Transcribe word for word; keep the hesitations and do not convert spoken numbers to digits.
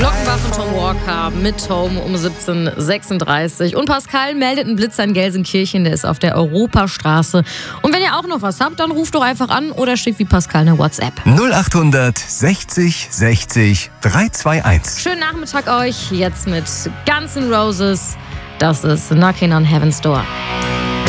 Glockenbach und Tom Walker mit Home um siebzehn Uhr sechsunddreißig. Und Pascal meldet einen Blitzer in Gelsenkirchen, der ist auf der Europastraße. Und wenn ihr auch noch was habt, dann ruft doch einfach an oder schickt wie Pascal eine WhatsApp. null achthundert sechzig sechzig dreihunderteinundzwanzig. Schönen Nachmittag euch, jetzt mit Guns N' Roses. Das ist Knocking on Heaven's Door.